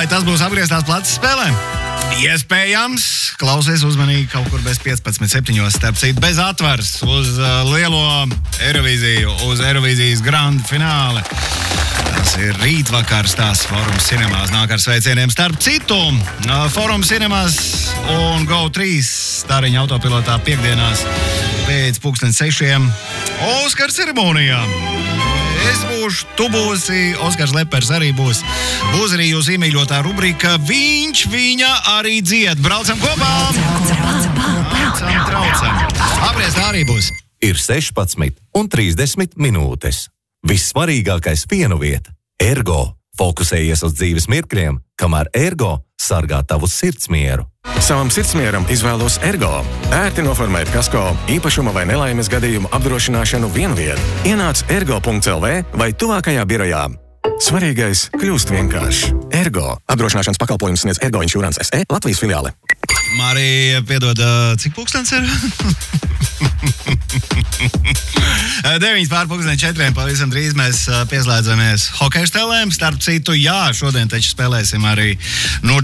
Vai tas būs apgrieztās plats spēlēm? Iespējams, klausies uzmanīgi kaut kur bez 15.7. Starp citu, bez atvars uz lielo Eirovīziju, uz Eirovīzijas grand fināle. Tas ir rītvakars, tās Forums Cinemās nāk ar sveicieniem. Starp citu, Forums Cinemās un GO3 stariņa autopilotā piekdienās pēc 6:00 Oskara ceremonijā. Es būšu, tu būsi, Oskars Lepers arī būs. Būs arī jūsu iemīļotā rubrika Viņš, viņa arī dzied. Braucam kopā! Traucam. Apgrieztā arī būs. Ir 16:30 minūtes. Vissvarīgākais vienu vieta – Ergo. Fokusējies uz dzīves mirkļiem, kamēr Ergo sargā tavu sirdsmieru. Savam sirdsmieram izvēlos Ergo. Ērti noformēt kasko, īpašuma vai nelaimes gadījumu apdrošināšanu vienviet. Ienāc ergo.lv vai tuvākajā birojā. Svarīgais kļūst vienkārši. Ergo. Apdrošināšanas pakalpojums sniedz Ergo Insurance SE Latvijas filiāle. Marija, piedod, cik pulkstens ir? 9:04. Pavisam drīz mēs pieslēdzamies hokeja stelēm. Starp citu, jā, šodien taču spēlēsim arī